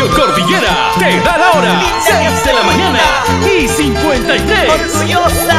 Radio Cordillera te da la hora, 6 de la mañana y 53. Orgullosa